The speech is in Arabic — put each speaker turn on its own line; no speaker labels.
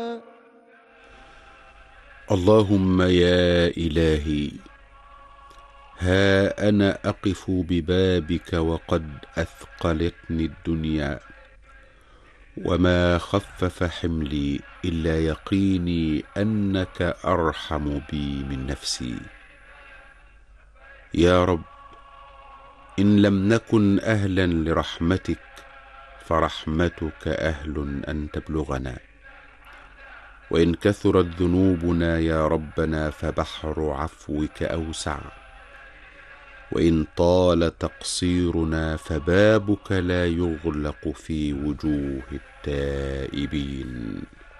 اللهم يا إلهي، ها أنا أقف ببابك وقد أثقلتني الدنيا، وما خفف حملي إلا يقيني أنك أرحم بي من نفسي. يا رب، إن لم نكن أهلا لرحمتك فرحمتك أهل أن تبلغنا، وإن كثرت ذنوبنا يا ربنا فبحر عفوك أوسع، وإن طال تقصيرنا فبابك لا يغلق في وجوه التائبين.